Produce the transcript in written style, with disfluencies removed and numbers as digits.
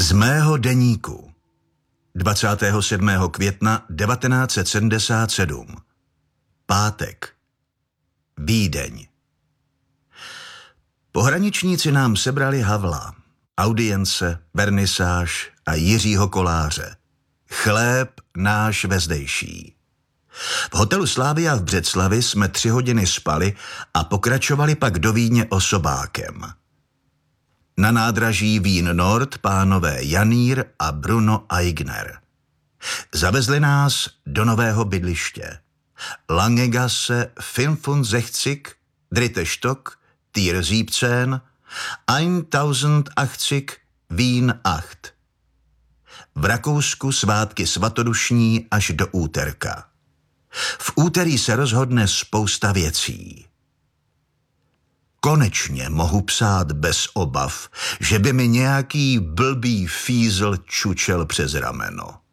Z mého deníku 27. května 1977. Pátek. Vídeň. Pohraničníci nám sebrali Havla, audience, vernisáž a Jiřího Koláře. Chléb náš vezdejší. V hotelu Slavia v Břeclavi jsme 3 hodiny spali a pokračovali pak do Vídně osobákem. Na nádraží Wien Nord pánové Janír a Bruno Aigner. Zavezli nás do nového bydliště. Langegasse 65, dritte Stock, Tier 17, 1080 Wien 8. V Rakousku svátky svatodušní až do úterka. V úterý se rozhodne spousta věcí. Konečně mohu psát bez obav, že by mi nějaký blbý fízl čučel přes rameno.